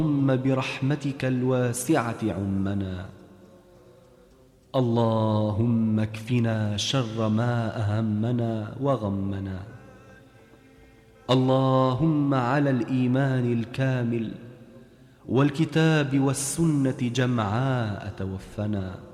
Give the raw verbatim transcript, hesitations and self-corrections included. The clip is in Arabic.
اللهم برحمتك الواسعة عمنا. اللهم اكفنا شر ما أهمنا وغمنا. اللهم على الإيمان الكامل والكتاب والسنة جمعاء توفنا.